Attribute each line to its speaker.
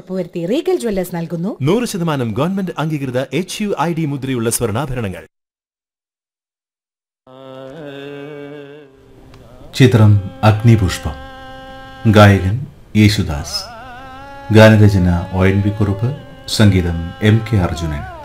Speaker 1: ഉറപ്പുവരുത്തി Regal Jewellers നൽകുന്നു
Speaker 2: 100% government അംഗീകൃത HUID മുദ്രയുള്ള സ്വർണ്ണാഭരണങ്ങൾ.
Speaker 3: ചിത്രം അഗ്നിപുഷ്പം. ഗായകൻ യേശുദാസ്. ഗാനരചന ONV കുറുപ്പ്. സംഗീതം MK അർജുനൻ.